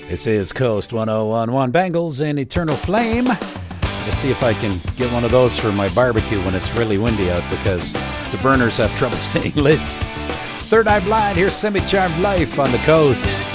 This is Coast 1011 Bengals and Eternal Flame. Let's see if I can get one of those for my barbecue when it's really windy out because the burners have trouble staying lit. Third Eye Blind, here's Semi-Charmed Life on the Coast.